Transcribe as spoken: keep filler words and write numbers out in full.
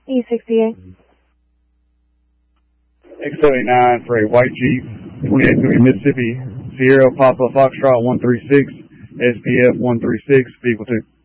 E sixty-eight. X seventy-nine for a white Jeep, twenty-eight three Mississippi, Sierra Papa Foxtrot one three six, S P F one three six, vehicle two.